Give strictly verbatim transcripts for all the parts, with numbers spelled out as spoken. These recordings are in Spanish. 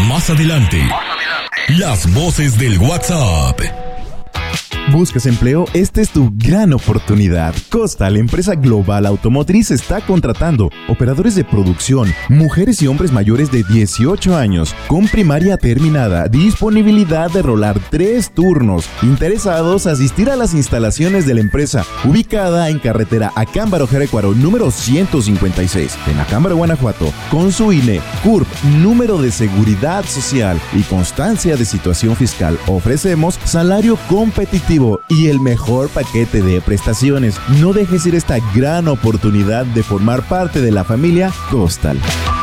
Más adelante, Más adelante, las voces del WhatsApp. ¿Buscas empleo? Esta es tu gran oportunidad. Costa, la empresa global automotriz, está contratando operadores de producción, mujeres y hombres mayores de dieciocho años, con primaria terminada, disponibilidad de rolar tres turnos, interesados asistir a las instalaciones de la empresa, ubicada en carretera Acámbaro Jerecuaro, número ciento cincuenta y seis, en Acámbaro, Guanajuato, con su I N E, C U R P, número de seguridad social y constancia de situación fiscal. Ofrecemos salario competitivo y el mejor paquete de prestaciones. No dejes ir esta gran oportunidad de formar parte de la familia Costal.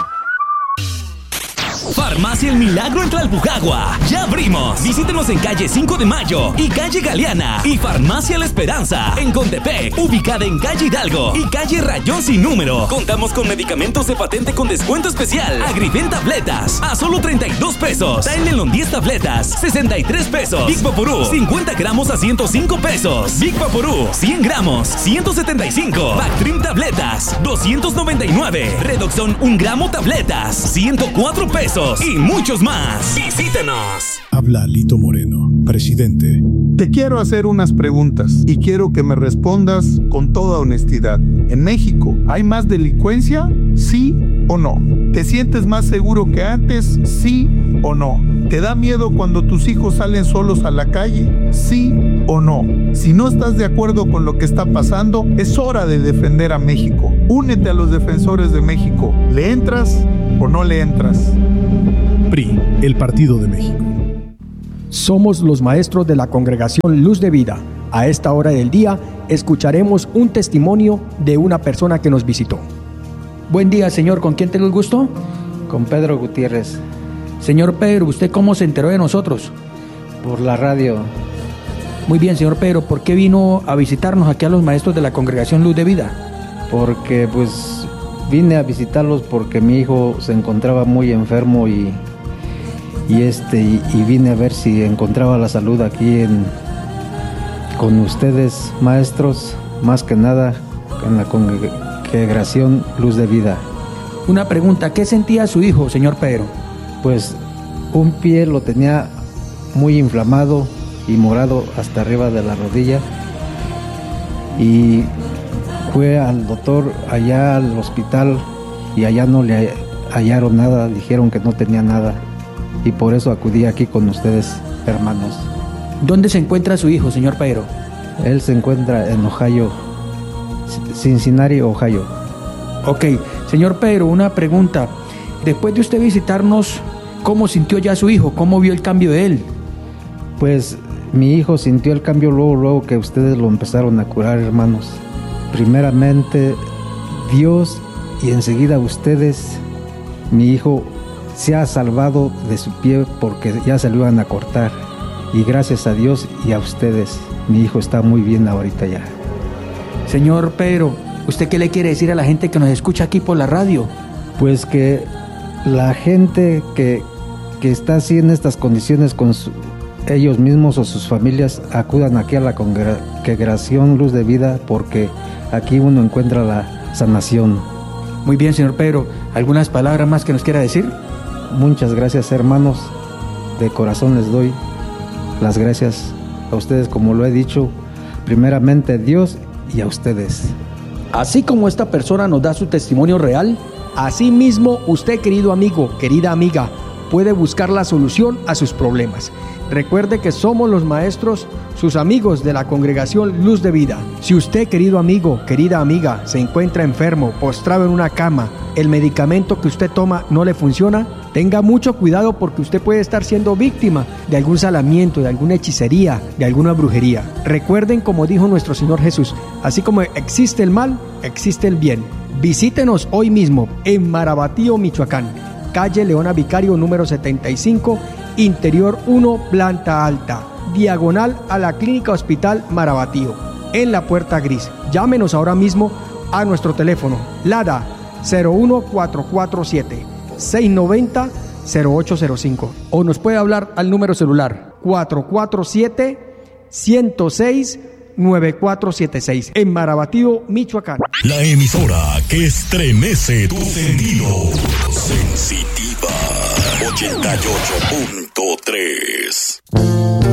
Farmacia El Milagro en Tlalpujagua. ¡Ya abrimos! Visítenos en calle cinco de mayo y calle Galeana. Y Farmacia La Esperanza en Contepec, ubicada en calle Hidalgo y calle Rayón Sin Número. Contamos con medicamentos de patente con descuento especial. Agrifen tabletas a solo treinta y dos pesos. Tylenol diez tabletas, sesenta y tres pesos. Big Vaporú, cincuenta gramos a ciento cinco pesos. Big Vaporú, cien gramos, ciento setenta y cinco. Bactrim tabletas, doscientos noventa y nueve. Redoxon un gramo tabletas, ciento cuatro pesos. Y muchos más. Visítenos. Habla Lito Moreno, presidente. Te quiero hacer unas preguntas y quiero que me respondas con toda honestidad. ¿En México hay más delincuencia? ¿Sí o no? ¿Te sientes más seguro que antes? ¿Sí o no? ¿Te da miedo cuando tus hijos salen solos a la calle? ¿Sí o no? Si no estás de acuerdo con lo que está pasando, es hora de defender a México. Únete a los defensores de México. ¿Le entras o no le entras? P R I, el Partido de México. Somos los maestros de la Congregación Luz de Vida. A esta hora del día escucharemos un testimonio de una persona que nos visitó. Buen día, señor. ¿Con quién tengo el gusto? Con Pedro Gutiérrez. Señor Pedro, ¿usted cómo se enteró de nosotros? Por la radio. Muy bien, señor Pedro. ¿Por qué vino a visitarnos aquí a los maestros de la Congregación Luz de Vida? Porque pues vine a visitarlos porque mi hijo se encontraba muy enfermo y, y, este, y, y vine a ver si encontraba la salud aquí en, con ustedes, maestros, más que nada en la Congregación Luz de Vida. Una pregunta, ¿qué sentía su hijo, señor Pedro? Pues un pie lo tenía muy inflamado y morado hasta arriba de la rodilla y fue al doctor allá al hospital y allá no le hallaron nada, dijeron que no tenía nada y por eso acudí aquí con ustedes, hermanos. ¿Dónde se encuentra su hijo, señor Pedro? Él se encuentra en Ohio, Cincinnati, Ohio. Ok, señor Pedro, una pregunta. Después de usted visitarnos, ¿cómo sintió ya su hijo? ¿Cómo vio el cambio de él? Pues mi hijo sintió el cambio luego, luego que ustedes lo empezaron a curar, hermanos. Primeramente Dios y enseguida ustedes. Mi hijo se ha salvado de su pie porque ya se lo iban a cortar. Y gracias a Dios y a ustedes, mi hijo está muy bien ahorita ya. Señor Pedro, ¿usted qué le quiere decir a la gente que nos escucha aquí por la radio? Pues que la gente que, que está así en estas condiciones con su, ellos mismos o sus familias acudan aquí a la Congregación Luz de Vida porque aquí uno encuentra la sanación. Muy bien, señor Pedro. ¿Algunas palabras más que nos quiera decir? Muchas gracias, hermanos. De corazón les doy las gracias a ustedes, como lo he dicho, primeramente a Dios y a ustedes. Así como esta persona nos da su testimonio real, así mismo usted, querido amigo, querida amiga, puede buscar la solución a sus problemas. Recuerde que somos los maestros, sus amigos de la Congregación Luz de Vida. Si usted, querido amigo, querida amiga, se encuentra enfermo, postrado en una cama, el medicamento que usted toma no le funciona, tenga mucho cuidado porque usted puede estar siendo víctima de algún salamiento, de alguna hechicería, de alguna brujería. Recuerden, como dijo nuestro Señor Jesús, así como existe el mal, existe el bien. Visítenos hoy mismo en Marabatío, Michoacán, calle Leona Vicario número setenta y cinco, interior uno, planta alta, diagonal a la Clínica Hospital Marabatío, en la puerta gris. Llámenos ahora mismo a nuestro teléfono LADA cero uno cuatro cuatro siete, seis nueve cero, cero ocho cero cinco o nos puede hablar al número celular cuatro cuatro siete, uno cero seis, nueve cuatro siete seis en Marabatío, Michoacán. La emisora que estremece tus sentidos. Sensitiva ochenta y ocho punto tres.